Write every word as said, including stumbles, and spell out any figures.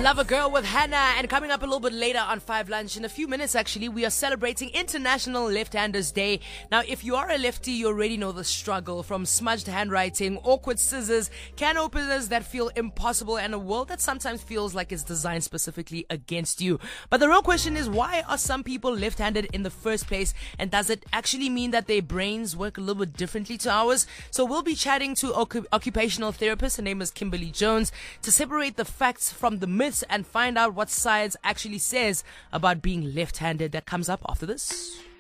Love a Girl with Hannah, and coming up a little bit later on Five Lunch, in a few minutes actually, we are celebrating International Left-Handers Day. Now, if you are a lefty, you already know the struggle, from smudged handwriting, awkward scissors, can openers that feel impossible, and a world that sometimes feels like it's designed specifically against you. But the real question is, why are some people left-handed in the first place, and does it actually mean that their brains work a little bit differently to ours? So we'll be chatting to occup- occupational therapist, her name is Kimberly Jones, to separate the facts from the myths and find out what science actually says about being left-handed. That comes up after this.